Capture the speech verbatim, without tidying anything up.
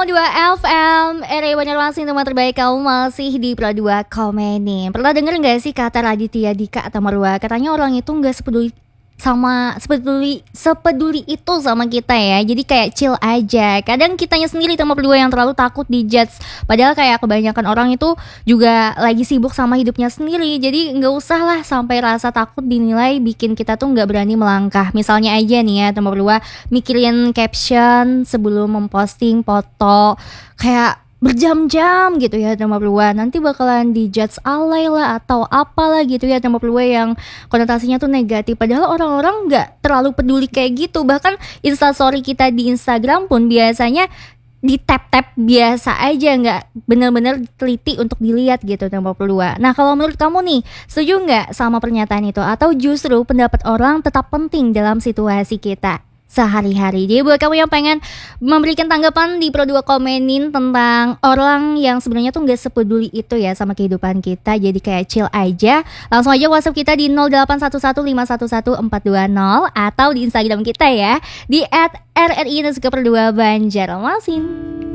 dua F M R A Banjarmasin, teman terbaik kamu masih di Pro dua Komenin. Pernah denger gak sih kata Raditya Dika atau Marwa? Katanya orang itu gak sepeduli sama sepeduli sepeduli itu sama kita ya. Jadi kayak chill aja. Kadang kitanya sendiri teman berdua yang terlalu takut dijudge. Padahal kayak kebanyakan orang itu juga lagi sibuk sama hidupnya sendiri. Jadi nggak usah lah sampai rasa takut dinilai bikin kita tuh nggak berani melangkah. Misalnya aja nih ya teman berdua mikirin caption sebelum memposting foto kayak berjam-jam gitu ya teman berdua, nanti bakalan dijudge alay lah atau apalah gitu ya teman berdua yang konotasinya tuh negatif. Padahal orang-orang nggak terlalu peduli kayak gitu. Bahkan instastory kita di Instagram pun biasanya di tap-tap biasa aja, nggak bener-bener teliti untuk dilihat gitu teman berdua. Nah kalau menurut kamu nih, setuju nggak sama pernyataan itu? Atau justru pendapat orang tetap penting dalam situasi kita sehari-hari? Jadi buat kamu yang pengen memberikan tanggapan di Pro dua Komenin tentang orang yang sebenarnya tuh gak sepeduli itu ya sama kehidupan kita, jadi kayak chill aja, langsung aja WhatsApp kita di nol delapan satu satu lima satu satu empat dua nol atau di Instagram kita ya di et R R I underscore Pro dua Banjarmasin.